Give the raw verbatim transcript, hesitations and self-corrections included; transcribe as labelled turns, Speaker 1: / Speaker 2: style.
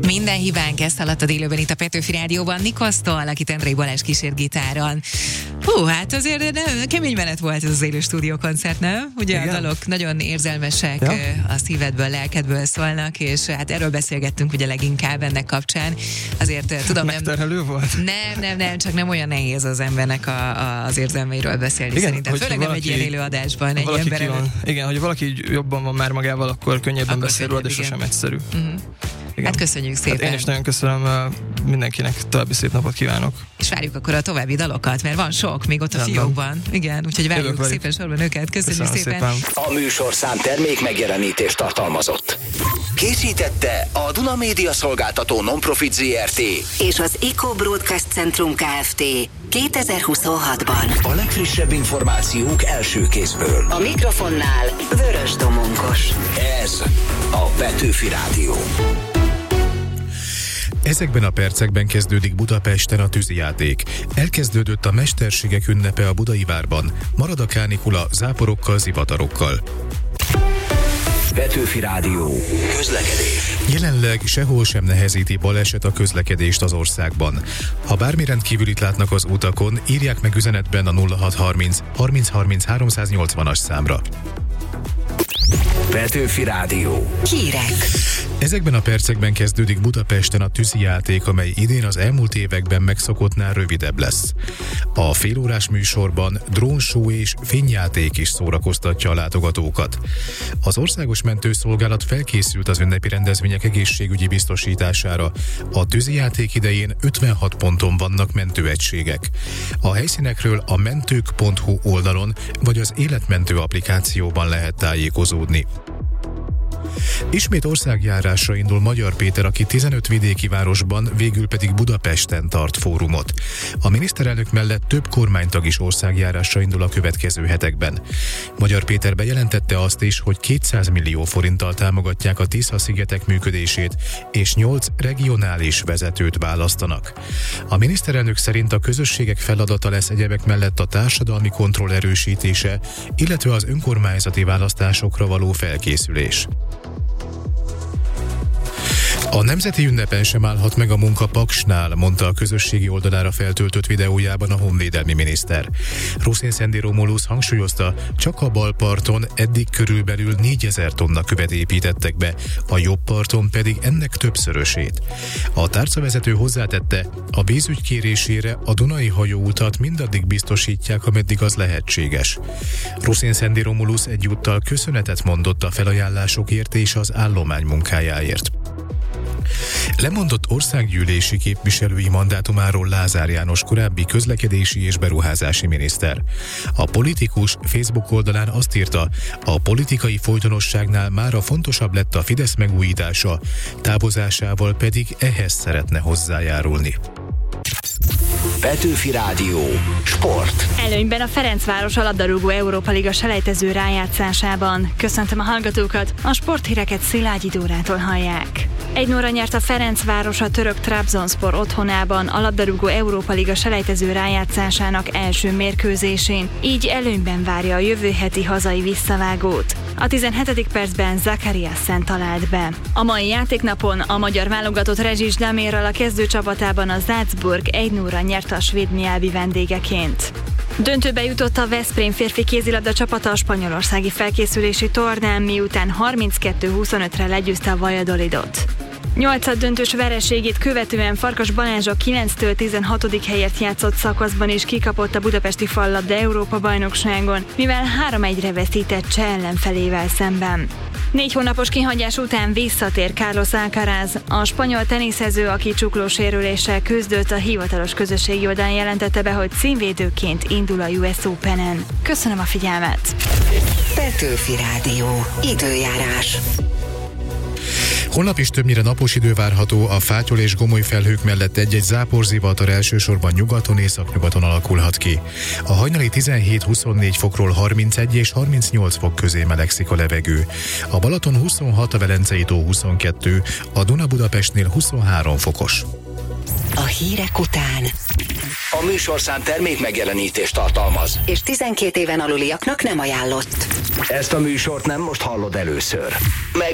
Speaker 1: Minden hibánk, ezt hallottad élőben itt a Petőfi Rádióban Nikosztól, akit Endrei Balázs kísért gitáron. Hú, hát azért nem, kemény menet volt ez az élő stúdiókoncert, nem? Ugye igen. A dalok nagyon érzelmesek, ja. A szívedből, lelkedből szólnak, és hát erről beszélgettünk ugye leginkább ennek kapcsán. Azért tudom, nem...
Speaker 2: Megterhelő volt?
Speaker 1: Nem, nem, nem, csak nem olyan nehéz az embernek a, a, az érzelmeiről beszélni, igen, szerintem. Főleg nem egy ilyen élő adásban, egy ember.
Speaker 2: Igen, hogy valaki jobban van már magával, akkor könnyebben akkor beszél róla, de
Speaker 1: igen.
Speaker 2: sosem egyszerű. Uh-huh.
Speaker 1: Hát köszönjük szépen.
Speaker 2: Hát én is nagyon köszönöm, mindenkinek további szép napot kívánok.
Speaker 1: És várjuk akkor a további dalokat, mert van sok még ott a Rendben. Fiókban. Igen, úgyhogy várjuk szépen sorban őket. Köszönjük
Speaker 2: köszönöm
Speaker 1: szépen.
Speaker 2: szépen.
Speaker 3: A műsorszám termék megjelenítést tartalmazott. Készítette a Duna Média Szolgáltató Non-Profit zé er té
Speaker 4: és az Eco Broadcast Centrum Kft. kétezer-huszonhatban.
Speaker 3: A legfrissebb információk első kézből.
Speaker 4: A mikrofonnál Vörös Domonkos.
Speaker 3: Ez a Petőfi Rádió.
Speaker 5: Ezekben a percekben kezdődik Budapesten a tűzijáték. Elkezdődött a mesterségek ünnepe a Budai Várban. Marad a kánikula záporokkal, zivatarokkal.
Speaker 3: Petőfi Rádió. Közlekedés.
Speaker 5: Jelenleg sehol sem nehezíti baleset a közlekedést az országban. Ha bármi rendkívülit látnak az utakon, írják meg üzenetben a nulla hat harminc harminc harminc háromszáznyolcvanas számra.
Speaker 3: Petőfi Rádió.
Speaker 4: Hírek.
Speaker 5: Ezekben a percekben kezdődik Budapesten a tűzijáték, amely idén az elmúlt években megszokottnál rövidebb lesz. A félórás műsorban drónshow és fényjáték is szórakoztatja a látogatókat. Az Országos Mentőszolgálat felkészült az ünnepi rendezvények egészségügyi biztosítására. A tűzijáték idején ötvenhat ponton vannak mentőegységek. A helyszínekről a mentők pont hu oldalon vagy az Életmentő applikációban lehet tájékozódni. Ismét országjárásra indul Magyar Péter, aki tizenöt vidéki városban, végül pedig Budapesten tart fórumot. A miniszterelnök mellett több kormánytag is országjárásra indul a következő hetekben. Magyar Péter bejelentette azt is, hogy kétszáz millió forinttal támogatják a Tisza-szigetek működését, és nyolc regionális vezetőt választanak. A miniszterelnök szerint a közösségek feladata lesz egyebek mellett a társadalmi kontroll erősítése, illetve az önkormányzati választásokra való felkészülés. A nemzeti ünnepen sem állhat meg a munka Paksnál, mondta a közösségi oldalára feltöltött videójában a honvédelmi miniszter. Ruszén Szendi Romulusz hangsúlyozta, csak a bal parton eddig körülbelül négyezer tonna követ építettek be, a jobb parton pedig ennek többszörösét. A tárcavezető hozzátette, a vízügy kérésére a Dunai hajóutat mindaddig biztosítják, ameddig az lehetséges. Ruszén Szendi Romulusz egyúttal köszönetet mondott a felajánlásokért és az állomány munkájáért. Lemondott országgyűlési képviselői mandátumáról Lázár János, korábbi közlekedési és beruházási miniszter. A politikus Facebook oldalán azt írta, a politikai folytonosságnál mára fontosabb lett a Fidesz megújítása, távozásával pedig ehhez szeretne hozzájárulni.
Speaker 3: Petőfi Rádió. Sport.
Speaker 6: Előnyben a Ferencváros a labdarúgó Európa Liga selejtező rájátszásában. Köszöntöm a hallgatókat, a sporthíreket Szilágyi Dórától hallják. egy nulla nyert a Ferencváros a török Trabzonspor otthonában a labdarúgó Európa Liga selejtező rájátszásának első mérkőzésén, így előnyben várja a jövő heti hazai visszavágót. A tizenhetedik percben Zakariassen talált be. A mai játéknapon a magyar válogatott Rezsis Damérral a kezdőcsapatában a Salzburg egy nulla nyert a svéd Mielbi vendégeként. Döntőbe jutott a Veszprém férfi kézilabda csapata a spanyolországi felkészülési tornán, miután harminckettő huszonötre legyőzte a Valladolidot. Nyolcad döntős vereségét követően Farkas Balázs a kilenctől tizenhatodik helyért játszott szakaszban is kikapott a budapesti fallabda Európa-bajnokságon, mivel három egyre veszített cseh ellenfelével szemben. Négy hónapos kihagyás után visszatér Carlos Alcaraz. A spanyol teniszező, aki csuklósérüléssel küzdött, a hivatalos közösségi oldalán jelentette be, hogy címvédőként indul a U S Openen. Köszönöm a figyelmet!
Speaker 4: Petőfi Rádió. Időjárás.
Speaker 5: Holnap is többnyire napos idő várható, a fátyol és gomoly felhők mellett egy-egy záporzivatar elsősorban nyugaton, északnyugaton alakulhat ki. A hajnali tizenhét-huszonnégy fokról harmincegy és harmincnyolc fok közé melegszik a levegő. A Balaton huszonhat, a Velencei tó huszonkettő, a Duna Budapestnél huszonhárom fokos.
Speaker 4: A hírek után
Speaker 3: A műsorszám termék megjelenítést tartalmaz,
Speaker 4: és tizenkét éven aluliaknak nem ajánlott.
Speaker 3: Ezt a műsort nem most hallod először. Meg